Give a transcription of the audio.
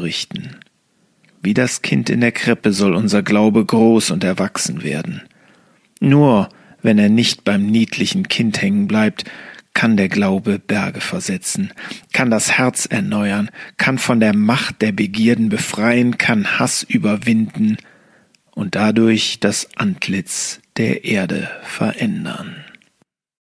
berichten. Wie das Kind in der Krippe soll unser Glaube groß und erwachsen werden. Nur wenn er nicht beim niedlichen Kind hängen bleibt, kann der Glaube Berge versetzen, kann das Herz erneuern, kann von der Macht der Begierden befreien, kann Hass überwinden und dadurch das Antlitz der Erde verändern.